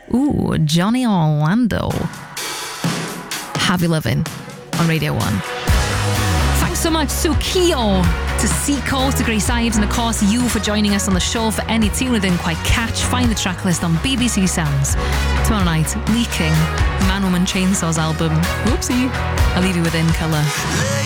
Ooh, Johnny Orlando. Have You Lovin' on Radio 1. Thanks so much to Keo, to Seacoast, to Grace Ives, and of course you for joining us on the show. For any tune we didn't quite catch, find the track list on BBC Sounds. Tomorrow night, Leaking, Man Woman Chainsaw's album. Whoopsie. I'll leave you with In Colour.